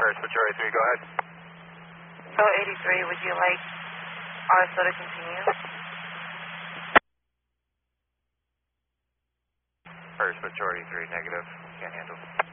First, Victoria 3, go ahead. So 83, would you like RSO to continue? First, Victoria 3, negative. Can't handle.